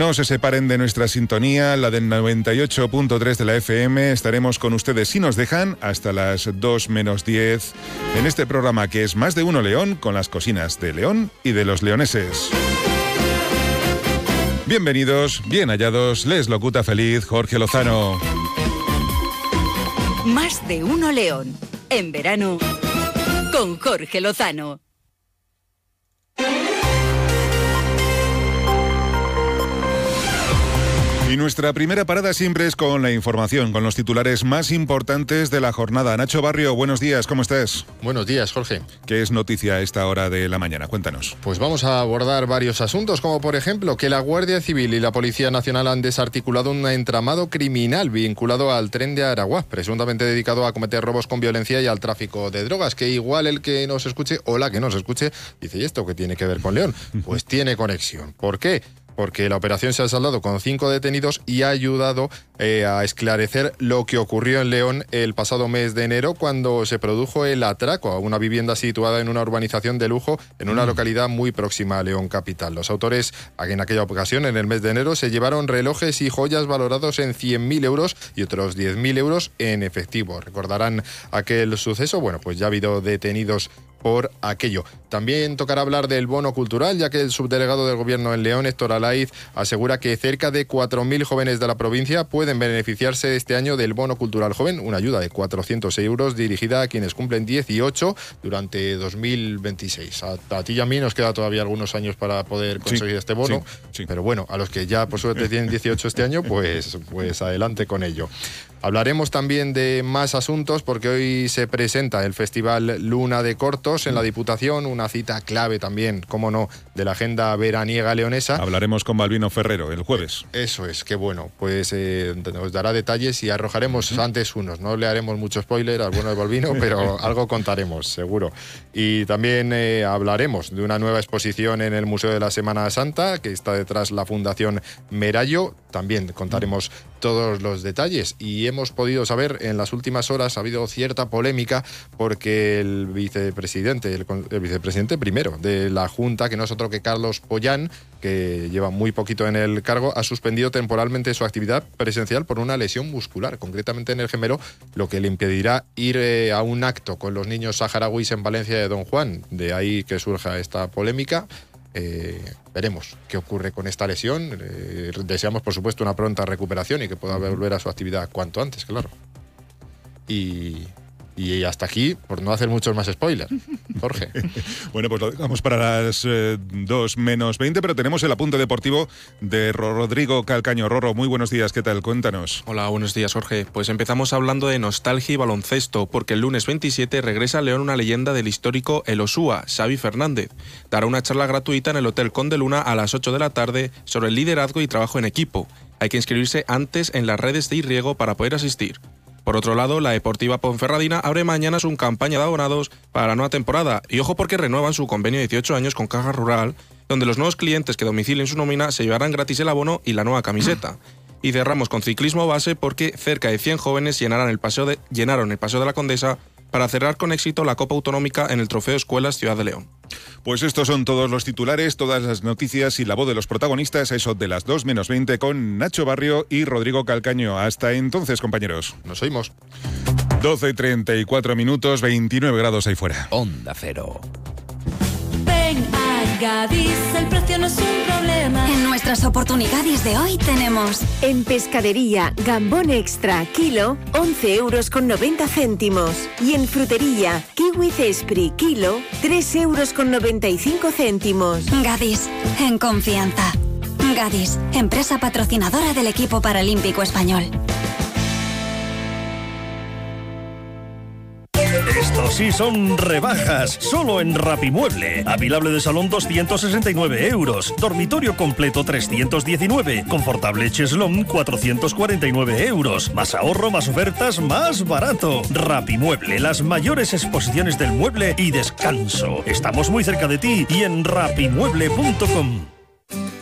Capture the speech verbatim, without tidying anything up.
No se separen de nuestra sintonía, la del noventa y ocho punto tres de la F M. Estaremos con ustedes, si nos dejan, hasta las dos menos diez en este programa que es Más de Uno León, con las cocinas de León y de los leoneses. Bienvenidos, bien hallados, les locuta feliz Jorge Lozano. Más de Uno León, en verano, con Jorge Lozano. Y nuestra primera parada siempre es con la información, con los titulares más importantes de la jornada. Nacho Barrio, buenos días, ¿cómo estás? Buenos días, Jorge. ¿Qué es noticia a esta hora de la mañana? Cuéntanos. Pues vamos a abordar varios asuntos, como por ejemplo que la Guardia Civil y la Policía Nacional han desarticulado un entramado criminal vinculado al tren de Aragua, presuntamente dedicado a cometer robos con violencia y al tráfico de drogas, que igual el que nos escuche o la que nos escuche dice, ¿y esto qué tiene que ver con León? Pues tiene conexión. ¿Por qué? Porque la operación se ha saldado con cinco detenidos y ha ayudado eh, a esclarecer lo que ocurrió en León el pasado mes de enero, cuando se produjo el atraco a una vivienda situada en una urbanización de lujo en una localidad muy próxima a León capital. Los autores, en aquella ocasión, en el mes de enero, se llevaron relojes y joyas valorados en cien mil euros y otros diez mil euros en efectivo. ¿Recordarán aquel suceso? Bueno, pues ya ha habido detenidos por aquello. También tocará hablar del bono cultural, ya que el subdelegado del Gobierno en León, Héctor Alaiz, asegura que cerca de cuatro mil jóvenes de la provincia pueden beneficiarse este año del bono cultural joven, una ayuda de cuatrocientos euros dirigida a quienes cumplen dieciocho durante dos mil veintiséis. A, a ti y a mí nos queda todavía algunos años para poder conseguir sí, este bono, sí, sí. Pero bueno, a los que ya por suerte tienen dieciocho este año, pues, pues adelante con ello. Hablaremos también de más asuntos, porque hoy se presenta el Festival Luna de Cortos en la Diputación, una cita clave también, cómo no, de la agenda veraniega leonesa. Hablaremos con Balbino Ferrero el jueves. Eso es, qué bueno. Pues eh, nos dará detalles y arrojaremos uh-huh. antes unos. No le haremos mucho spoiler al bueno de Balbino, pero algo contaremos, seguro. Y también eh, hablaremos de una nueva exposición en el Museo de la Semana Santa, que está detrás la Fundación Merallo. También contaremos uh-huh. todos los detalles. Y hemos podido saber, en las últimas horas ha habido cierta polémica, porque el vicepresidente, el, el vicepresidente primero de la Junta, que no es otro que Carlos Pollán, que lleva muy poquito en el cargo, ha suspendido temporalmente su actividad presencial por una lesión muscular, concretamente en el gemelo, lo que le impedirá ir eh, a un acto con los niños saharauis en Valencia de Don Juan. De ahí que surja esta polémica. Eh, veremos qué ocurre con esta lesión. Eh, deseamos, por supuesto, una pronta recuperación y que pueda volver a su actividad cuanto antes, claro. Y... Y hasta aquí, por no hacer muchos más spoilers, Jorge. Bueno, pues lo dejamos para las eh, dos menos veinte, pero tenemos el apunte deportivo de Rodrigo Calcaño. Rorro, muy buenos días, ¿qué tal? Cuéntanos. Hola, buenos días, Jorge. Pues empezamos hablando de nostalgia y baloncesto, porque el lunes veintisiete regresa a León una leyenda del histórico El Osúa, Xavi Fernández. Dará una charla gratuita en el Hotel Conde Luna a las ocho de la tarde sobre el liderazgo y trabajo en equipo. Hay que inscribirse antes en las redes de Irriego para poder asistir. Por otro lado, la Deportiva Ponferradina abre mañana su campaña de abonados para la nueva temporada. Y ojo, porque renuevan su convenio de dieciocho años con Caja Rural, donde los nuevos clientes que domicilen su nómina se llevarán gratis el abono y la nueva camiseta. Y cerramos con ciclismo base, porque cerca de cien jóvenes llenarán el paseo de, llenaron el Paseo de la Condesa para cerrar con éxito la Copa Autonómica en el Trofeo Escuelas Ciudad de León. Pues estos son todos los titulares, todas las noticias y la voz de los protagonistas, a eso de las dos menos veinte, con Nacho Barrio y Rodrigo Calcaño. Hasta entonces, compañeros. Nos oímos. doce treinta y cuatro minutos, veintinueve grados ahí fuera. Onda Cero. Ven a Gadis, el precio no es un problema. En nuestras oportunidades de hoy tenemos... En pescadería, gambón extra, kilo, once euros con noventa céntimos. Y en frutería, kiwi cespri, kilo, tres euros con noventa y cinco céntimos. Gadis, en confianza. Gadis, empresa patrocinadora del equipo paralímpico español. Estos sí son rebajas, solo en Rapimueble. Avilable de salón doscientos sesenta y nueve euros, dormitorio completo trescientos diecinueve, confortable cheslón cuatrocientos cuarenta y nueve euros. Más ahorro, más ofertas, más barato. Rapimueble, las mayores exposiciones del mueble y descanso. Estamos muy cerca de ti y en rapimueble punto com.